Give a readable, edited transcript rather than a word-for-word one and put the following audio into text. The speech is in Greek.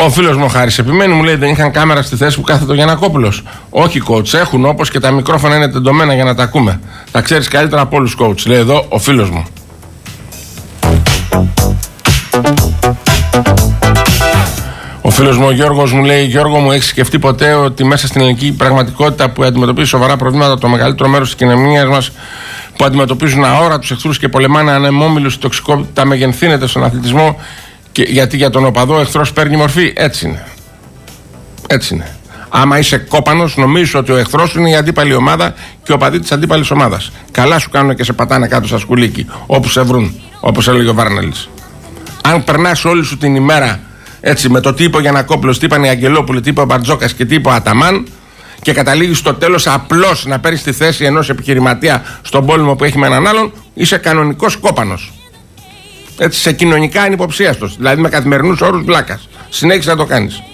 Ο φίλος μου ο Χάρης επιμένει, μου λέει: δεν είχαν κάμερα στη θέση που κάθεται ο Γιαννακόπουλος. Όχι, coach, έχουν, όπως και τα μικρόφωνα είναι τεντωμένα για να τα ακούμε. Τα ξέρεις καλύτερα από όλους, coach, λέει εδώ ο φίλος μου. Ο φίλος μου ο Γιώργος μου λέει: Γιώργο μου, έχεις σκεφτεί ποτέ ότι μέσα στην ελληνική πραγματικότητα που αντιμετωπίζει σοβαρά προβλήματα το μεγαλύτερο μέρος της κοινωνίας μας, που αντιμετωπίζουν αόρατους εχθρούς και πολεμάνε ανεμόμυλους, η τοξικότητα μεγενθύνεται στον αθλητισμό, και γιατί για τον οπαδό ο εχθρός παίρνει μορφή? Έτσι είναι. Έτσι είναι. Άμα είσαι κόπανος, νομίζεις ότι ο εχθρός είναι η αντίπαλη ομάδα και ο οπαδί της αντίπαλης ομάδας. Καλά σου κάνουν και σε πατάνε κάτω στα σκουλίκι, όπου σε βρουν, όπως έλεγε ο Βάρναλης. Αν περνάς όλη σου την ημέρα έτσι με το τι είπε ο Γιαννακόπουλος, τι είπαν οι Αγγελόπουλοι, τι είπε ο Μπαρτζόκας και τι είπε ο Αταμάν, και καταλήγεις στο τέλος απλώς να παίρνεις τη θέση ενός επιχειρηματία στον πόλεμο που έχει με έναν άλλον, είσαι κανονικός κόπανος. Έτσι, σε κοινωνικά ανυποψίαστος, δηλαδή με καθημερινούς όρους βλάκας. Συνέχισε να το κάνεις.